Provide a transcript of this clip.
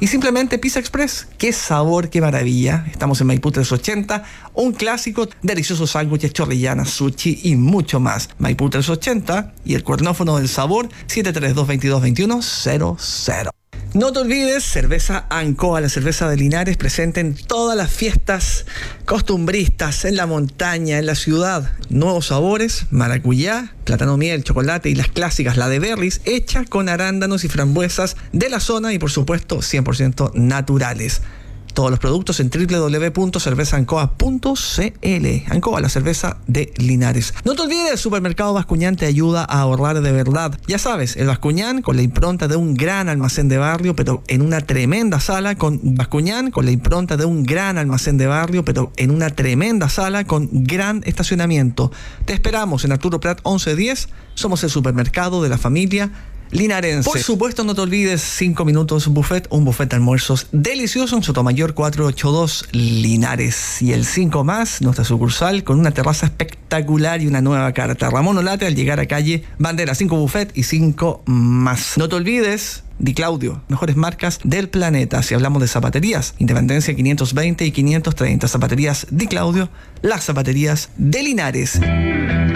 Y simplemente Pizza Express. ¡Qué sabor, qué maravilla! Estamos en Maipú 380, un clásico, deliciosos sándwiches, chorrillanas, sushi y mucho más. Maipú 380 y el cuernófono del sabor 732-2221-00. No te olvides, cerveza Ancoa, la cerveza de Linares, presente en todas las fiestas costumbristas, en la montaña, en la ciudad. Nuevos sabores, maracuyá, plátano miel, chocolate y las clásicas, la de berries, hecha con arándanos y frambuesas de la zona y por supuesto 100% naturales. Todos los productos en www.cervezaancoa.cl. Ancoa, la cerveza de Linares. No te olvides, el Supermercado Bascuñán te ayuda a ahorrar de verdad. Ya sabes, el Bascuñán con la impronta de un gran almacén de barrio, pero en una tremenda sala. Con Bascuñán con la impronta de un gran almacén de barrio, pero en una tremenda sala con gran estacionamiento. Te esperamos en Arturo Prat 1110. Somos el supermercado de la familia linarense. Por supuesto, no te olvides, 5 minutos buffet, un buffet de almuerzos delicioso en Sotomayor 482 Linares. Y el 5 más, nuestra sucursal con una terraza espectacular y una nueva carta. Ramón Olate al llegar a calle Bandera, 5 buffet y 5 más. No te olvides, Di Claudio, mejores marcas del planeta. Si hablamos de zapaterías, Independencia 520 y 530. Zapaterías Di Claudio, las zapaterías de Linares.